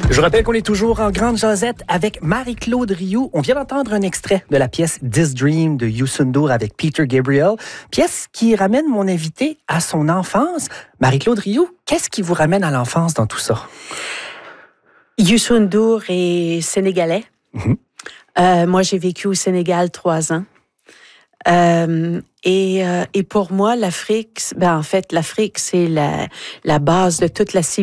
Je rappelle qu'on est toujours en grande jasette avec Marie-Claude Rioux. On vient d'entendre un extrait de la pièce This Dream de Youssou N'Dour avec Peter Gabriel, pièce qui ramène mon invité à son enfance. Marie-Claude Rioux, qu'est-ce qui vous ramène à l'enfance dans tout ça? Youssou N'Dour est sénégalais. Moi, j'ai vécu au Sénégal 3 ans. Et pour moi, l'Afrique, en fait, l'Afrique, c'est la base de toute la civilisation.